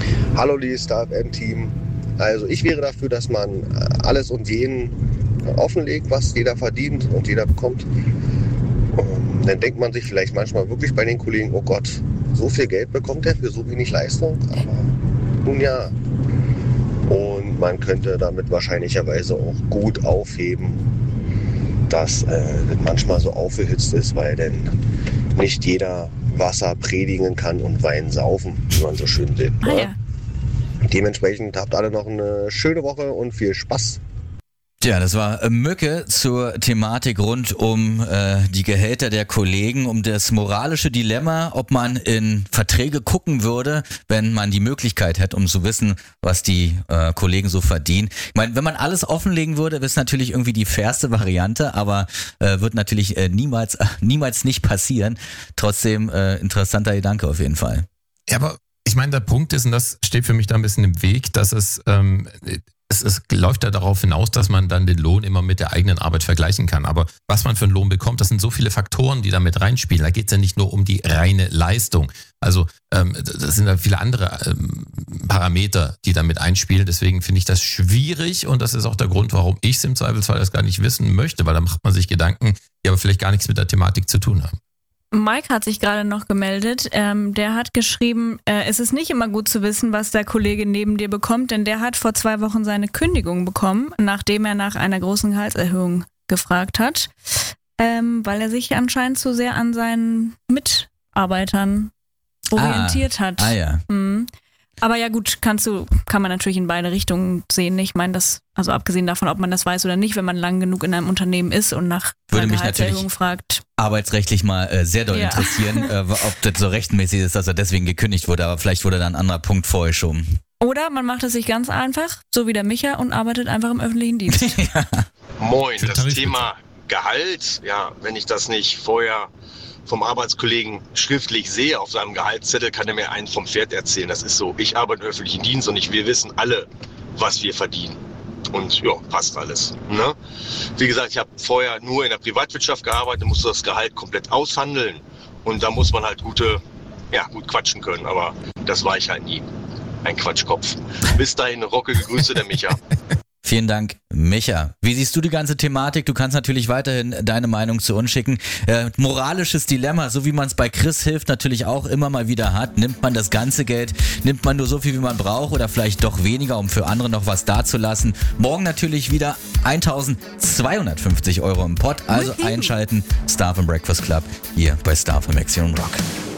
Hallo, liebes Star-FM-Team. Also ich wäre dafür, dass man alles und jeden offenlegt, was jeder verdient und jeder bekommt. Und dann denkt man sich vielleicht manchmal wirklich bei den Kollegen, oh Gott, so viel Geld bekommt er für so wenig Leistung. Aber nun ja. Und man könnte damit wahrscheinlicherweise auch gut aufheben, dass das manchmal so aufgehitzt ist, weil dann nicht jeder Wasser predigen kann und Wein saufen, wie man so schön will. Ah, ja. Dementsprechend habt alle noch eine schöne Woche und viel Spaß. Tja, das war Mücke zur Thematik rund um die Gehälter der Kollegen, um das moralische Dilemma, ob man in Verträge gucken würde, wenn man die Möglichkeit hätte, um zu wissen, was die Kollegen so verdienen. Ich meine, wenn man alles offenlegen würde, wäre es natürlich irgendwie die fairste Variante, aber wird natürlich niemals nicht passieren. Trotzdem interessanter Gedanke auf jeden Fall. Ja, aber ich meine, der Punkt ist, und das steht für mich da ein bisschen im Weg, dass es läuft ja darauf hinaus, dass man dann den Lohn immer mit der eigenen Arbeit vergleichen kann. Aber was man für einen Lohn bekommt, das sind so viele Faktoren, die da mit reinspielen. Da geht es ja nicht nur um die reine Leistung. Also das sind ja viele andere Parameter, die da mit einspielen. Deswegen finde ich das schwierig und das ist auch der Grund, warum ich es im Zweifelsfall das gar nicht wissen möchte, weil da macht man sich Gedanken, die aber vielleicht gar nichts mit der Thematik zu tun haben. Mike hat sich gerade noch gemeldet. Der hat geschrieben, es ist nicht immer gut zu wissen, was der Kollege neben dir bekommt, denn der hat vor 2 Wochen seine Kündigung bekommen, nachdem er nach einer großen Gehaltserhöhung gefragt hat, weil er sich anscheinend zu sehr an seinen Mitarbeitern orientiert hat. Ah ja. Aber ja gut, kann man natürlich in beide Richtungen sehen. Ich meine, also abgesehen davon, ob man das weiß oder nicht, wenn man lang genug in einem Unternehmen ist und nach einer Gehaltserhöhung fragt. Arbeitsrechtlich mal sehr doll interessieren, ob das so rechtmäßig ist, dass er deswegen gekündigt wurde, aber vielleicht wurde da ein anderer Punkt vorgeschoben. Oder man macht es sich ganz einfach, so wie der Micha, und arbeitet einfach im öffentlichen Dienst. Ja. Moin, das Thema Gehalt, ja, wenn ich das nicht vorher vom Arbeitskollegen schriftlich sehe auf seinem Gehaltszettel, kann er mir einen vom Pferd erzählen. Das ist so, ich arbeite im öffentlichen Dienst und wir wissen alle, was wir verdienen. Und ja, passt alles. Ne? Wie gesagt, ich habe vorher nur in der Privatwirtschaft gearbeitet, musste das Gehalt komplett aushandeln. Und da muss man halt gut quatschen können, aber das war ich halt nie. Ein Quatschkopf. Bis dahin, rockige Grüße, der Micha. Vielen Dank, Micha. Wie siehst du die ganze Thematik? Du kannst natürlich weiterhin deine Meinung zu uns schicken. Moralisches Dilemma, so wie man es bei Chris hilft, natürlich auch immer mal wieder hat. Nimmt man das ganze Geld? Nimmt man nur so viel, wie man braucht oder vielleicht doch weniger, um für andere noch was dazulassen? Morgen natürlich wieder 1.250 € im Pott. Also einschalten. Star FM Breakfast Club hier bei Star FM Action Rock.